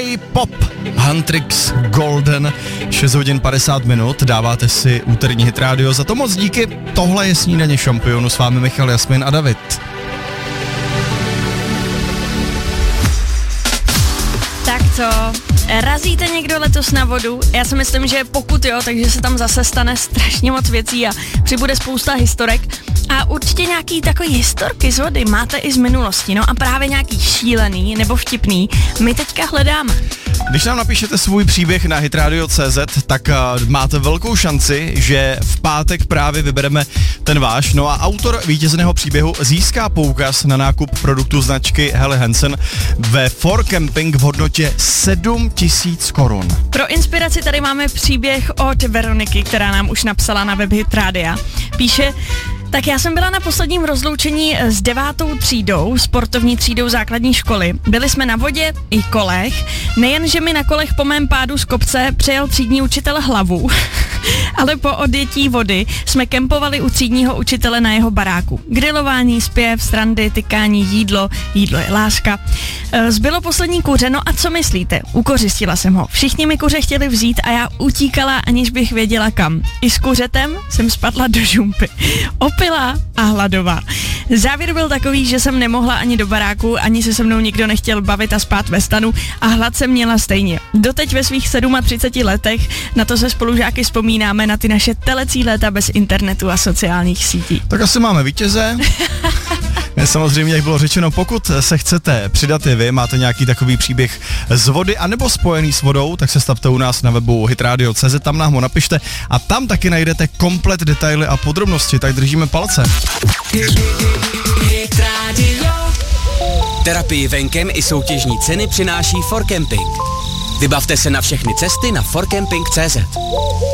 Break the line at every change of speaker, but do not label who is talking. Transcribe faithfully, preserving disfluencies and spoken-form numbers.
Pop, Huntrix Golden, šest hodin padesát minut, dáváte si úterní Hit Radio, za to moc díky, tohle je Snídaně šampionu, s vámi Michal, Jasmin a David.
Tak co, razíte někdo letos na vodu? Já si myslím, že pokud jo, takže se tam zase stane strašně moc věcí a přibude spousta historek. A určitě nějaký takový historky z vody máte i z minulosti, no a právě nějaký šílený nebo vtipný my teďka hledáme.
Když nám napíšete svůj příběh na hitradio tečka cé zet, tak uh, máte velkou šanci, že v pátek právě vybereme ten váš. No a autor vítězného příběhu získá poukaz na nákup produktu značky Helly Hansen ve For Camping v hodnotě sedm tisíc korun.
Pro inspiraci tady máme příběh od Veroniky, která nám už napsala na web Hit Radia. Píše: tak já jsem byla na posledním rozloučení s devátou třídou, sportovní třídou základní školy. Byli jsme na vodě i kolech, nejenže mi na kolech po mém pádu z kopce přejel třídní učitel hlavu, ale po odjetí vody jsme kempovali u třídního učitele na jeho baráku. Grilování, zpěv, srandy, tykání, jídlo, jídlo je láska. Zbylo poslední kuře, no a co myslíte? Ukořistila jsem ho. Všichni mi kuře chtěli vzít a já utíkala, aniž bych věděla kam. I s kuřetem jsem spadla do žumpy. Opilá a hladová. Závěr byl takový, že jsem nemohla ani do baráku, ani se se mnou nikdo nechtěl bavit a spát ve stanu a hlad jsem měla stejně. Doteď ve svých třiceti sedmi letech na to se spolužáky vzpomínáme, na ty naše telecí léta bez internetu a sociálních sítí.
Tak asi máme vítěze. Samozřejmě, jak bylo řečeno, pokud se chcete přidat i vy, máte nějaký takový příběh z vody anebo spojený s vodou, tak se stavte u nás na webu hitradio tečka cé zet, tam nám ho napište a tam taky najdete komplet detaily a podrobnosti, tak držíme palce.
Hit Radio. Terapii venkem i soutěžní ceny přináší For Camping. Vybavte se na všechny cesty na for camping tečka cé zet.